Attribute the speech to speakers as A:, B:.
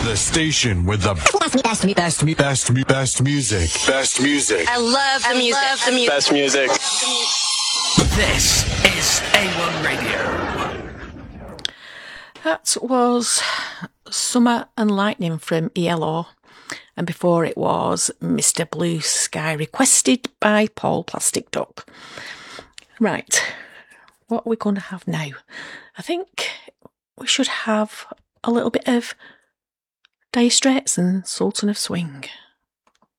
A: The station with the best music. Best music.
B: I love the music.
C: Best music.
D: This is A1 Radio.
E: That was Summer and Lightning from ELO. And before it was Mr. Blue Sky, requested by Paul Plastic Duck. Right, what are we going to have now? I think we should have a little bit of Dire Straits and Sultan of Swing.